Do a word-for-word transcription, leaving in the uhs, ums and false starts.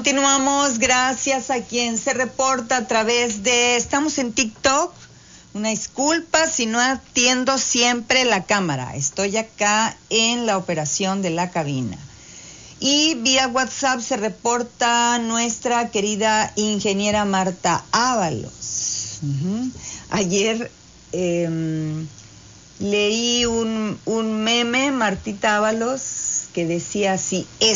Continuamos, gracias a quien se reporta a través de... Estamos en TikTok, una disculpa si no atiendo siempre la cámara. Estoy acá en la operación de la cabina. Y vía WhatsApp se reporta nuestra querida ingeniera Marta Ábalos. Uh-huh. Ayer eh, leí un, un meme, Martita Ábalos, que decía así: